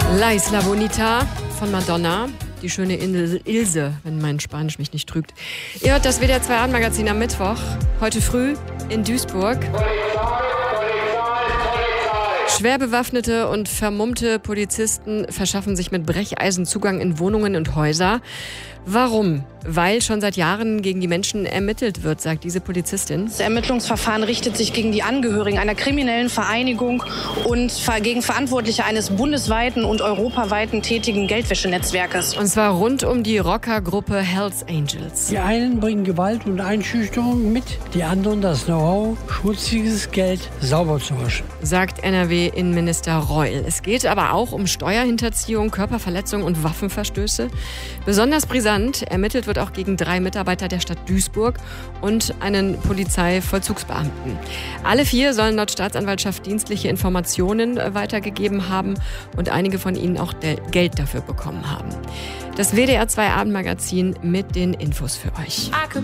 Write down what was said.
La Isla Bonita von Madonna. Die schöne Insel Ilse, wenn mein Spanisch mich nicht trügt. Ihr hört das WDR 2 Abendmagazin am Mittwoch. Heute früh in Duisburg. Schwer bewaffnete und vermummte Polizisten verschaffen sich mit Brecheisen Zugang in Wohnungen und Häuser. Warum? Weil schon seit Jahren gegen die Menschen ermittelt wird, sagt diese Polizistin. Das Ermittlungsverfahren richtet sich gegen die Angehörigen einer kriminellen Vereinigung und gegen Verantwortliche eines bundesweiten und europaweiten tätigen Geldwäschenetzwerkes. Und zwar rund um die Rockergruppe Hells Angels. Die einen bringen Gewalt und Einschüchterung mit, die anderen das Know-how, schmutziges Geld sauber zu waschen. Sagt NRW-Innenminister Reul. Es geht aber auch um Steuerhinterziehung, Körperverletzung und Waffenverstöße. Besonders brisant ermittelt wird auch gegen 3 Mitarbeiter der Stadt Duisburg und einen Polizeivollzugsbeamten. Alle 4 sollen laut Staatsanwaltschaft dienstliche Informationen weitergegeben haben und einige von ihnen auch Geld dafür bekommen haben. Das WDR 2 Abendmagazin mit den Infos für euch.